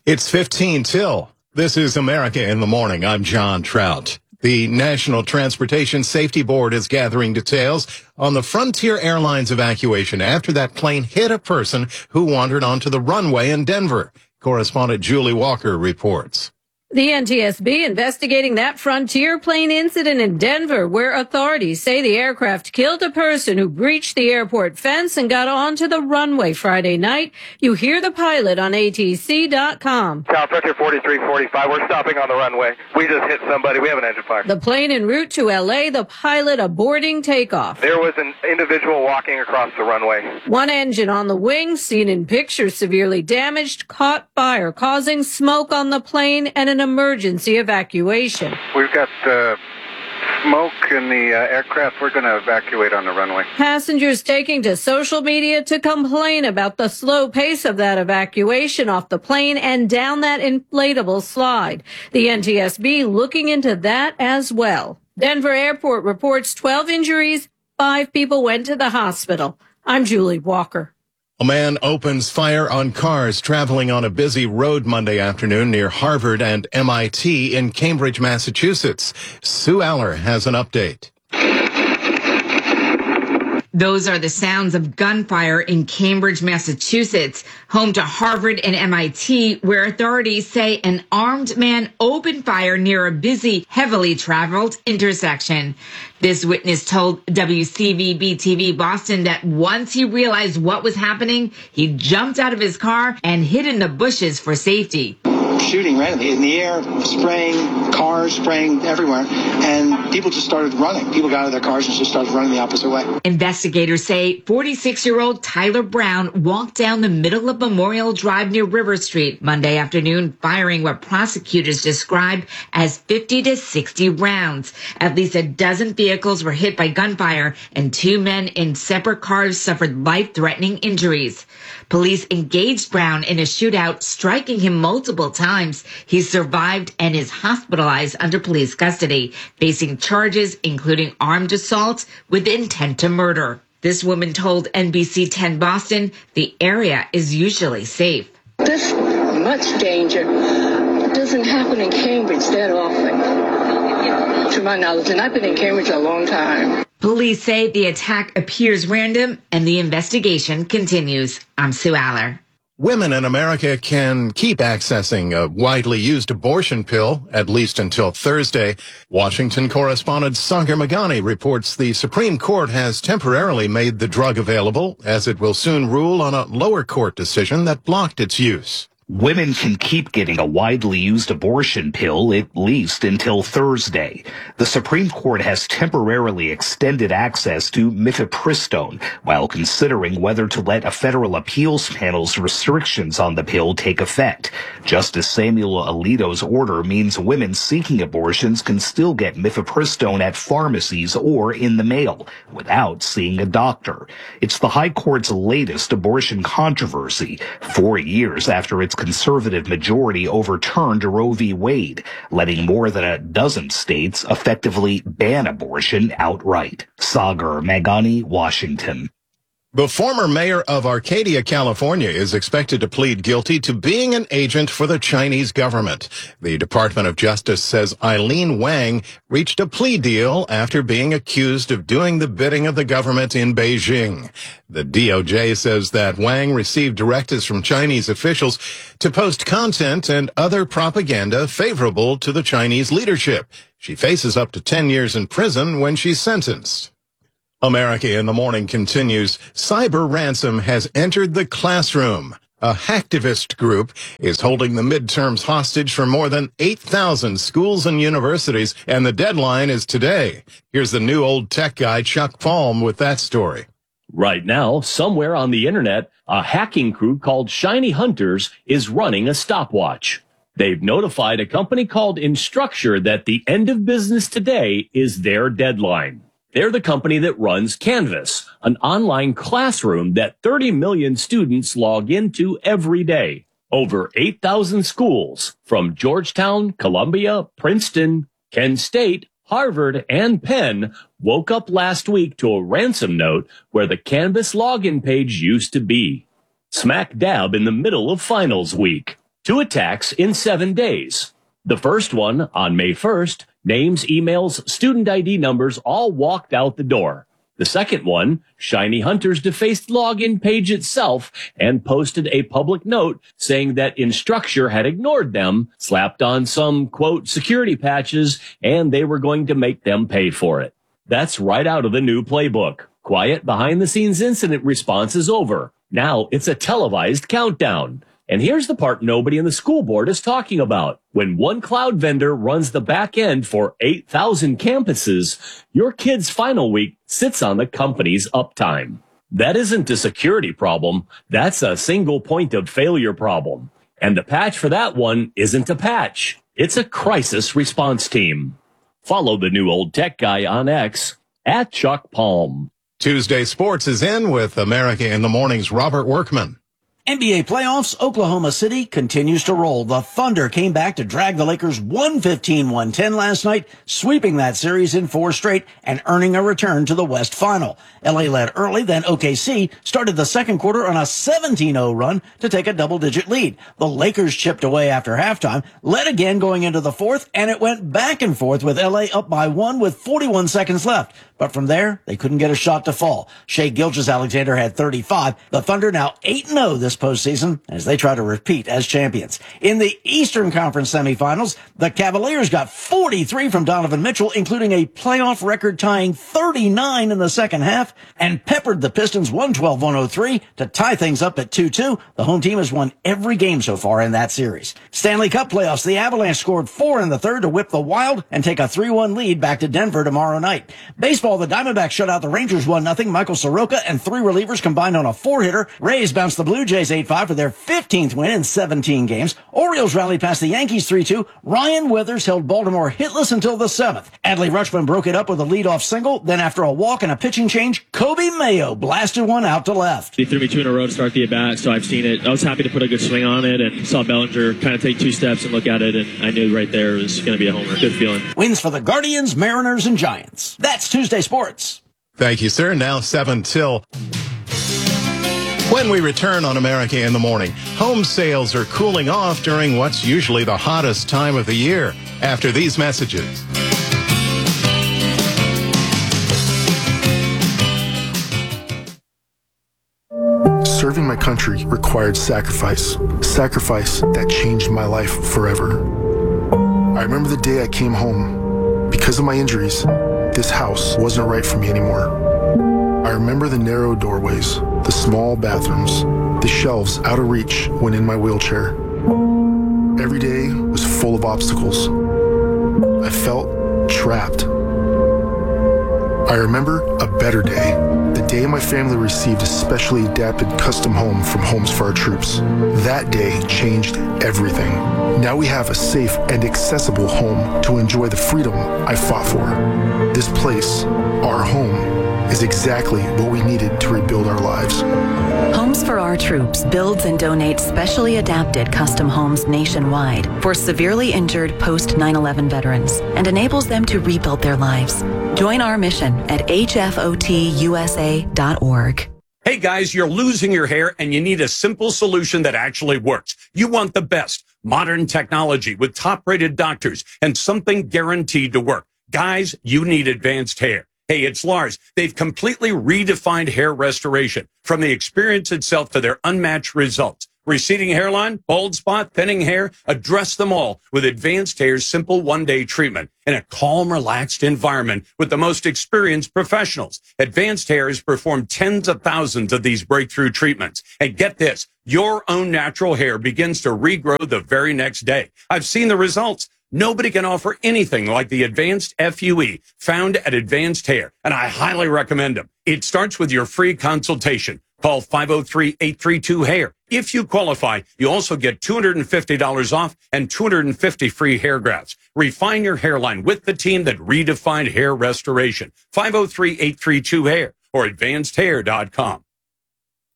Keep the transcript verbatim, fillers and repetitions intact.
It's fifteen till. This is America in the Morning. I'm John Trout. The National Transportation Safety Board is gathering details on the Frontier Airlines evacuation after that plane hit a person who wandered onto the runway in Denver. Correspondent Julie Walker reports. The N T S B investigating that Frontier plane incident in Denver, where authorities say the aircraft killed a person who breached the airport fence and got onto the runway Friday night. You hear the pilot on A T C dot com. Tower Frontier forty-three forty-five, we're stopping on the runway. We just hit somebody. We have an engine fire. The plane en route to L A, the pilot aborting takeoff. There was an individual walking across the runway. One engine on the wing, seen in pictures severely damaged, caught fire, causing smoke on the plane and an emergency evacuation. We've got uh, smoke in the uh, aircraft. We're going to evacuate on the runway. Passengers taking to social media to complain about the slow pace of that evacuation off the plane and down that inflatable slide. The N T S B looking into that as well. Denver Airport reports twelve injuries. Five people went to the hospital. I'm Julie Walker. A man opens fire on cars traveling on a busy road Monday afternoon near Harvard and M I T in Cambridge, Massachusetts. Sue Aller has an update. Those are the sounds of gunfire in Cambridge, Massachusetts, home to Harvard and M I T, where authorities say an armed man opened fire near a busy, heavily traveled intersection. This witness told W C V B T V Boston that once he realized what was happening, he jumped out of his car and hid in the bushes for safety. Shooting randomly in the air, spraying, cars spraying everywhere, and people just started running. People got out of their cars and just started running the opposite way. Investigators say forty-six-year-old Tyler Brown walked down the middle of Memorial Drive near River Street Monday afternoon, firing what prosecutors described as fifty to sixty rounds. At least a dozen vehicles were hit by gunfire, and two men in separate cars suffered life-threatening injuries. Police engaged Brown in a shootout, striking him multiple times. He survived and is hospitalized under police custody, facing charges including armed assault with intent to murder. This woman told N B C ten Boston the area is usually safe. This much danger doesn't happen in Cambridge that often, to my knowledge, and I've been in Cambridge a long time. Police say the attack appears random and the investigation continues. I'm Sue Aller. Women in America can keep accessing a widely used abortion pill, at least until Thursday. Washington correspondent Sagar Meghani reports the Supreme Court has temporarily made the drug available, as it will soon rule on a lower court decision that blocked its use. Women can keep getting a widely used abortion pill at least until Thursday. The Supreme Court has temporarily extended access to mifepristone while considering whether to let a federal appeals panel's restrictions on the pill take effect. Justice Samuel Alito's order means women seeking abortions can still get mifepristone at pharmacies or in the mail without seeing a doctor. It's the High Court's latest abortion controversy, four years after its conservative majority overturned Roe v. Wade, letting more than a dozen states effectively ban abortion outright. Sagar Meghani, Washington. The former mayor of Arcadia, California, is expected to plead guilty to being an agent for the Chinese government. The Department of Justice says Eileen Wang reached a plea deal after being accused of doing the bidding of the government in Beijing. The D O J says that Wang received directives from Chinese officials to post content and other propaganda favorable to the Chinese leadership. She faces up to ten years in prison when she's sentenced. America in the Morning continues. Cyber ransom has entered the classroom. A hacktivist group is holding the midterms hostage for more than eight thousand schools and universities, and the deadline is today. Here's the new old tech guy, Chuck Palm, with that story. Right now, somewhere on the internet, a hacking crew called Shiny Hunters is running a stopwatch. They've notified a company called Instructure that the end of business today is their deadline. They're the company that runs Canvas, an online classroom that thirty million students log into every day. Over eight thousand schools from Georgetown, Columbia, Princeton, Kent State, Harvard, and Penn woke up last week to a ransom note where the Canvas login page used to be. Smack dab in the middle of finals week. two attacks in seven days. The first one, on May first, names, emails, student I D numbers all walked out the door. The second one, Shiny Hunters defaced login page itself and posted a public note saying that Instructure had ignored them, slapped on some, quote, security patches, and they were going to make them pay for it. That's right out of the new playbook. Quiet behind-the-scenes incident response is over. Now it's a televised countdown. And here's the part nobody in the school board is talking about. When one cloud vendor runs the back end for eight thousand campuses, your kid's final week sits on the company's uptime. That isn't a security problem. That's a single point of failure problem. And the patch for that one isn't a patch. It's a crisis response team. Follow the new old tech guy on X at Chuck Palm. Tuesday Sports is in with America in the Morning's Robert Workman. N B A playoffs, Oklahoma City continues to roll. The Thunder came back to drag the Lakers one fifteen one ten last night, sweeping that series in four straight and earning a return to the West Final. L A led early, then O K C started the second quarter on a seventeen oh run to take a double-digit lead. The Lakers chipped away after halftime, led again going into the fourth, and it went back and forth with L A up by one with forty-one seconds left. But from there, they couldn't get a shot to fall. Shai Gilgeous-Alexander had thirty-five. The Thunder now eight and oh this postseason as they try to repeat as champions. In the Eastern Conference semifinals, the Cavaliers got forty-three from Donovan Mitchell, including a playoff record-tying thirty-nine in the second half, and peppered the Pistons one twelve one oh three to tie things up at two two. The home team has won every game so far in that series. Stanley Cup playoffs, the Avalanche scored four in the third to whip the Wild and take a three one lead back to Denver tomorrow night. Baseball, the Diamondbacks shut out the Rangers one nothing. Michael Soroka and three relievers combined on a four-hitter. Rays bounced the Blue Jays eight five for their fifteenth win in seventeen games. Orioles rallied past the Yankees three two. Ryan Withers held Baltimore hitless until the seventh. Adley Rutschman broke it up with a leadoff single. Then after a walk and a pitching change, Kobe Mayo blasted one out to left. He threw me two in a row to start the at-bat, so I've seen it. I was happy to put a good swing on it and saw Bellinger kind of take two steps and look at it, and I knew right there it was going to be a homer. Good feeling. Wins for the Guardians, Mariners, and Giants. That's Tuesday Sports. Thank you, sir. Now seven till. When we return on America in the Morning, home sales are cooling off during what's usually the hottest time of the year. After these messages. Serving my country required sacrifice. Sacrifice that changed my life forever. I remember the day I came home. Because of my injuries, this house wasn't right for me anymore. I remember the narrow doorways, the small bathrooms, the shelves out of reach when in my wheelchair. Every day was full of obstacles. I felt trapped. I remember a better day, the day my family received a specially adapted custom home from Homes for Our Troops. That day changed everything. Now we have a safe and accessible home to enjoy the freedom I fought for. This place, our home, is exactly what we needed to rebuild our lives. Homes for Our Troops builds and donates specially adapted custom homes nationwide for severely injured post nine eleven veterans and enables them to rebuild their lives. Join our mission at H F O T U S A dot org. Hey guys, you're losing your hair and you need a simple solution that actually works. You want the best modern technology with top-rated doctors and something guaranteed to work. Guys, you need Advanced Hair. Hey, it's Lars. They've completely redefined hair restoration, from the experience itself to their unmatched results. Receding hairline, bald spot, thinning hair, address them all with Advanced Hair's simple one-day treatment in a calm, relaxed environment with the most experienced professionals. Advanced Hair has performed tens of thousands of these breakthrough treatments. And get this, your own natural hair begins to regrow the very next day. I've seen the results. Nobody can offer anything like the Advanced F U E found at Advanced Hair, and I highly recommend them. It starts with your free consultation. Call five oh three, eight three two, hair. If you qualify, you also get two hundred fifty dollars off and two hundred fifty free hair grafts. Refine your hairline with the team that redefined hair restoration. five oh three, eight three two, hair or advanced hair dot com.